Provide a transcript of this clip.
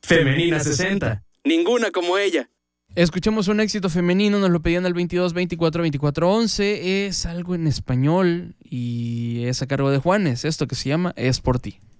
Femenina 60. Ninguna como ella. Escuchemos un éxito femenino, nos lo pedían al 22 24 24 11. Es algo en español y es a cargo de Juanes. Esto que se llama Es por ti.